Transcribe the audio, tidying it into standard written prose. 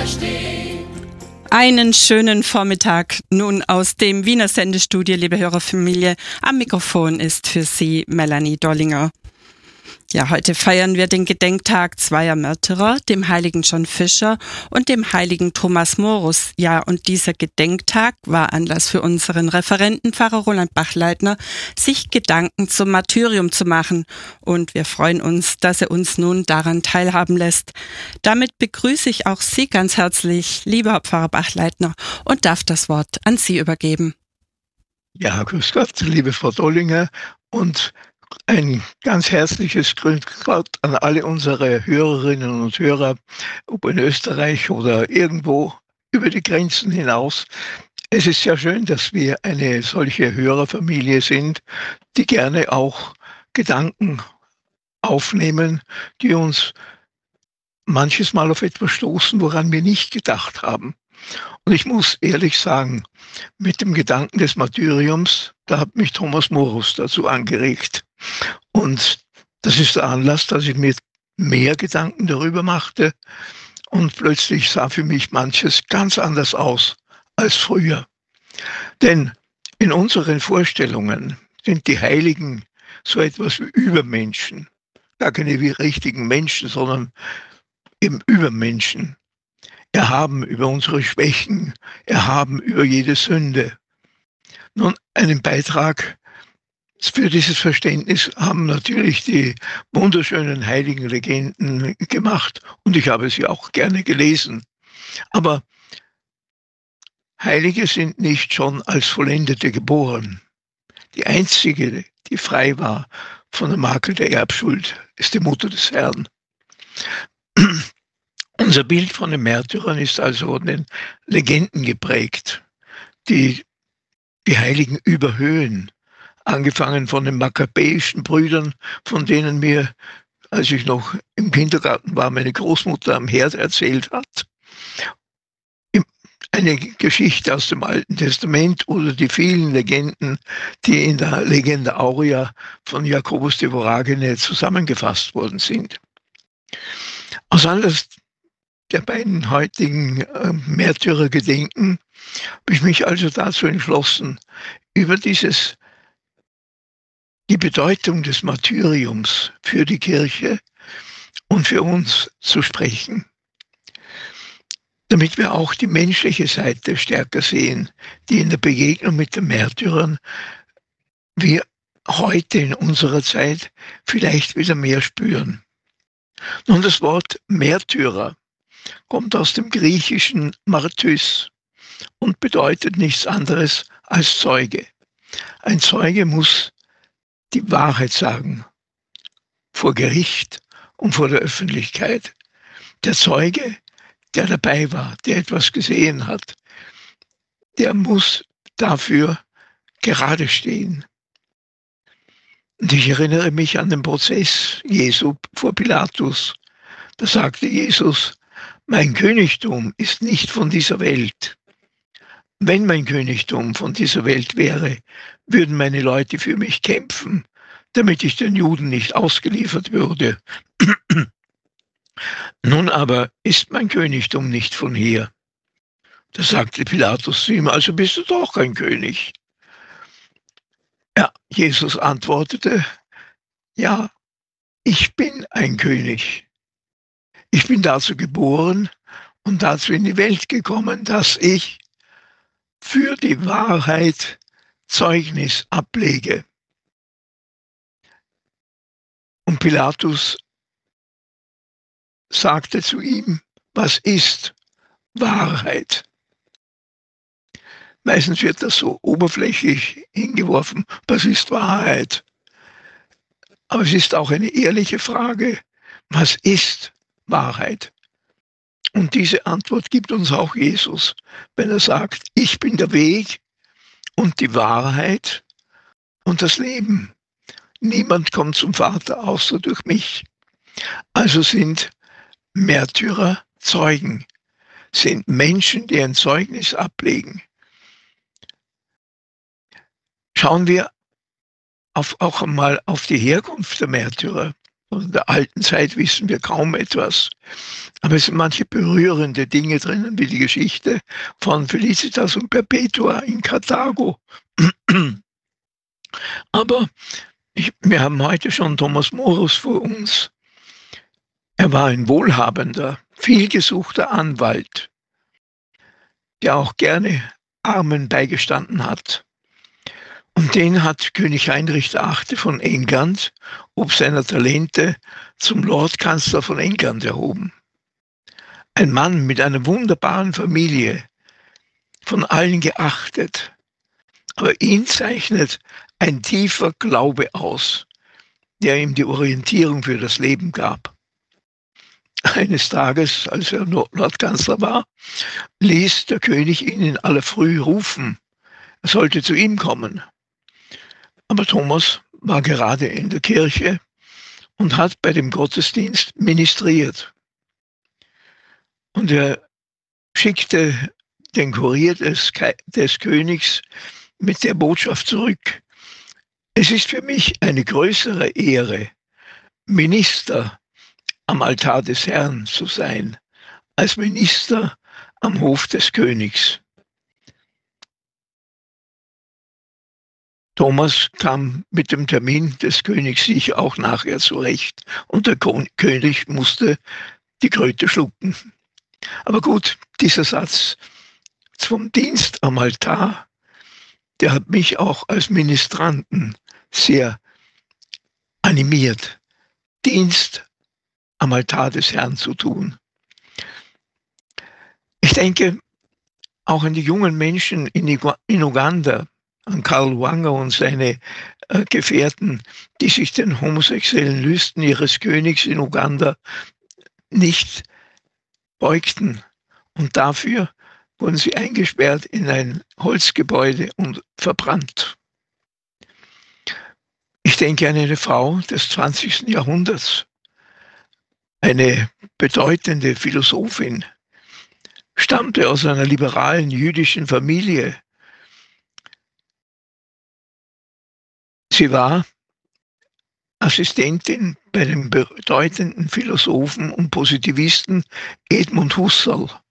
Einen schönen Vormittag nun aus dem Wiener Sendestudio, liebe Hörerfamilie. Am Mikrofon ist für Sie Melanie Dollinger. Ja, heute feiern wir den Gedenktag zweier Märtyrer, dem heiligen John Fischer und dem heiligen Thomas Morus. Ja, und dieser Gedenktag war Anlass für unseren Referenten Pfarrer Roland Bachleitner, sich Gedanken zum Martyrium zu machen. Und wir freuen uns, dass er uns nun daran teilhaben lässt. Damit begrüße ich auch Sie ganz herzlich, lieber Pfarrer Bachleitner, und darf das Wort an Sie übergeben. Ja, grüß Gott, liebe Frau Dollinger, und ein ganz herzliches Grüß Gott an alle unsere Hörerinnen und Hörer, ob in Österreich oder irgendwo über die Grenzen hinaus. Es ist ja schön, dass wir eine solche Hörerfamilie sind, die gerne auch Gedanken aufnehmen, die uns manches Mal auf etwas stoßen, woran wir nicht gedacht haben. Und ich muss ehrlich sagen, mit dem Gedanken des Martyriums, da hat mich Thomas Morus dazu angeregt. Und das ist der Anlass, dass ich mir mehr Gedanken darüber machte. Und plötzlich sah für mich manches ganz anders aus als früher. Denn in unseren Vorstellungen sind die Heiligen so etwas wie Übermenschen. Gar keine wie richtigen Menschen, sondern eben Übermenschen. Erhaben über unsere Schwächen, erhaben über jede Sünde. Nun, einen Beitrag für dieses Verständnis haben natürlich die wunderschönen heiligen Legenden gemacht, und ich habe sie auch gerne gelesen. Aber Heilige sind nicht schon als Vollendete geboren. Die einzige, die frei war von der Makel der Erbschuld, ist die Mutter des Herrn. Unser Bild von den Märtyrern ist also von den Legenden geprägt, die die Heiligen überhöhen, angefangen von den makkabäischen Brüdern, von denen mir, als ich noch im Kindergarten war, meine Großmutter am Herd erzählt hat. Eine Geschichte aus dem Alten Testament oder die vielen Legenden, die in der Legenda Aurea von Jakobus de Voragine zusammengefasst worden sind. Aus Anlass der beiden heutigen Märtyrergedenken habe ich mich also dazu entschlossen, über die Bedeutung des Martyriums für die Kirche und für uns zu sprechen, damit wir auch die menschliche Seite stärker sehen, die in der Begegnung mit den Märtyrern wir heute in unserer Zeit vielleicht wieder mehr spüren. Nun, das Wort Märtyrer kommt aus dem griechischen Martys und bedeutet nichts anderes als Zeuge. Ein Zeuge muss die Wahrheit sagen, vor Gericht und vor der Öffentlichkeit. Der Zeuge, der dabei war, der etwas gesehen hat, der muss dafür gerade stehen. Und ich erinnere mich an den Prozess Jesu vor Pilatus. Da sagte Jesus: Mein Königtum ist nicht von dieser Welt. Wenn mein Königtum von dieser Welt wäre, würden meine Leute für mich kämpfen, damit ich den Juden nicht ausgeliefert würde. Nun aber ist mein Königtum nicht von hier. Da sagte Pilatus zu ihm: Also bist du doch ein König. Ja, Jesus antwortete: Ja, ich bin ein König. Ich bin dazu geboren und dazu in die Welt gekommen, dass ich für die Wahrheit Zeugnis ablege. Und Pilatus sagte zu ihm: Was ist Wahrheit? Meistens wird das so oberflächlich hingeworfen: Was ist Wahrheit? Aber es ist auch eine ehrliche Frage: Was ist Wahrheit? Und diese Antwort gibt uns auch Jesus, wenn er sagt: Ich bin der Weg und die Wahrheit und das Leben. Niemand kommt zum Vater außer durch mich. Also sind Märtyrer Zeugen, sind Menschen, die ein Zeugnis ablegen. Schauen wir auch einmal auf die Herkunft der Märtyrer. Von der alten Zeit wissen wir kaum etwas. Aber es sind manche berührende Dinge drinnen, wie die Geschichte von Felicitas und Perpetua in Karthago. Aber wir haben heute schon Thomas Morus vor uns. Er war ein wohlhabender, vielgesuchter Anwalt, der auch gerne Armen beigestanden hat. Und den hat König Heinrich VIII. Von England ob seiner Talente zum Lordkanzler von England erhoben. Ein Mann mit einer wunderbaren Familie, von allen geachtet. Aber ihn zeichnet ein tiefer Glaube aus, der ihm die Orientierung für das Leben gab. Eines Tages, als er Lordkanzler war, ließ der König ihn in aller Früh rufen. Er sollte zu ihm kommen. Aber Thomas war gerade in der Kirche und hat bei dem Gottesdienst ministriert. Und er schickte den Kurier des Königs mit der Botschaft zurück: Es ist für mich eine größere Ehre, Minister am Altar des Herrn zu sein, als Minister am Hof des Königs. Thomas kam mit dem Termin des Königs sicher auch nachher zurecht und der König musste die Kröte schlucken. Aber gut, dieser Satz vom Dienst am Altar, der hat mich auch als Ministranten sehr animiert, Dienst am Altar des Herrn zu tun. Ich denke auch an die jungen Menschen in Uganda, an Karl Lwanga und seine Gefährten, die sich den homosexuellen Lüsten ihres Königs in Uganda nicht beugten. Und dafür wurden sie eingesperrt in ein Holzgebäude und verbrannt. Ich denke an eine Frau des 20. Jahrhunderts, eine bedeutende Philosophin, stammte aus einer liberalen jüdischen Familie. Sie war Assistentin bei dem bedeutenden Philosophen und Positivisten Edmund Husserl.